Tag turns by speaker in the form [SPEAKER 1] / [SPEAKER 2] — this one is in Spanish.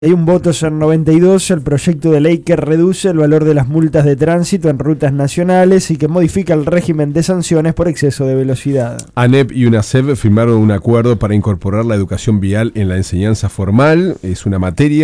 [SPEAKER 1] Hay un voto en 92, el proyecto de ley que reduce el valor de las multas de tránsito en rutas nacionales y que modifica el régimen de sanciones por exceso de velocidad.
[SPEAKER 2] ANEP y UNACEF firmaron un acuerdo para incorporar la educación vial en la enseñanza formal. Es una materia